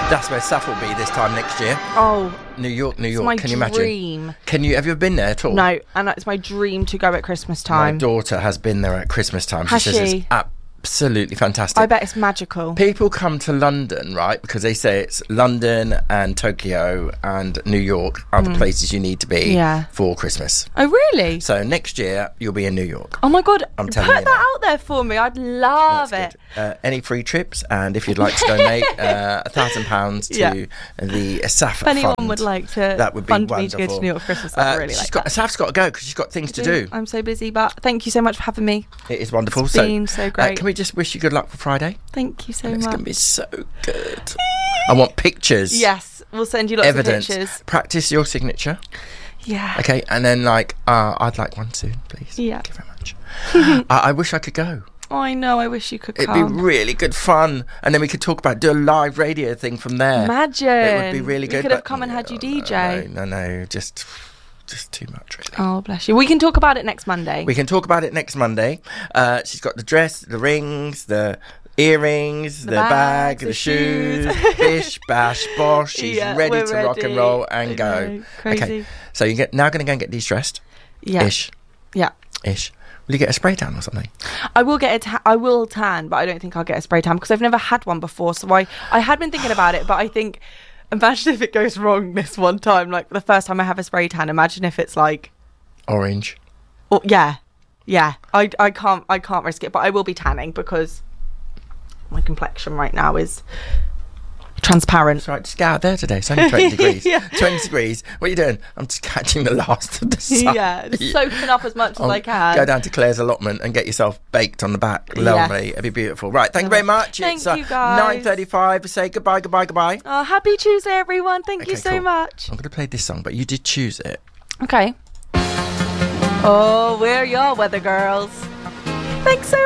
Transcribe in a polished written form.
That's where Saf will be this time next year. Oh, New York. it's my Can you dream. imagine? Have you ever been there at all? No, and it's my dream to go at Christmas time. My daughter has been there at Christmas time. Has she says she? it's absolutely fantastic. I bet it's magical. People come to London, right, because they say it's London and Tokyo and New York are the places you need to be for Christmas. Oh, really? So next year, you'll be in New York. Oh, my God. I'm Put telling you that now. out there for me. I'd love That's it. good. Any free trips, and if you'd like to donate £1,000 to the SAF If anyone fund, would like to that would be fund wonderful. me to go to New York for Christmas, I'd really like that. SAF's got to go because she's got things to do. I'm so busy, but thank you so much for having me. It is wonderful. It's been so great. Can we just wish you good luck for Friday? Thank you so It's much. going to be so good. I want pictures. Yes, we'll send you lots Evidence. of pictures. Practice your signature. Yeah. Okay, and then I'd like one soon, please. Yeah. Thank you very much. I wish I could go. Oh, I know. I wish you could It'd come. be really good fun, and then we could talk about do a live radio thing from there. Imagine. It would be really good. We could have but- come and had you DJ. No, just too much, really. Oh, bless you. We can talk about it next Monday. We can talk about it next Monday. She's got the dress, the rings, the earrings, the bag, bags, the the shoes. shoes. Bish, bash, bosh. She's ready we're to rock and ready. roll and I go. know, crazy. Okay, so you're now going to go and get de-stressed. Yeah. Ish. Yeah. Ish. Will you get a spray tan or something? I will get I will tan, but I don't think I'll get a spray tan because I've never had one before. So I had been thinking about it, but I think, imagine if it goes wrong this one time, like the first time I have a spray tan. Imagine if it's like, Orange. oh, yeah. I can't risk it, but I will be tanning because my complexion right now is transparent. That's right, just get out there today. It's only 20 degrees. Yeah. 20 degrees. What are you doing? I'm just catching the last of the sun. Yeah, soaking up as much as I can. Go down to Claire's allotment and get yourself baked on the back. Lovely. It'd be beautiful. Right, thank you very much. Thank It's you, guys. 9:35. Say goodbye. Oh, happy Tuesday, everyone. Thank you Okay, so cool. much. I'm going to play this song, but you did choose it. Okay. Oh, we're your weather girls. Thanks so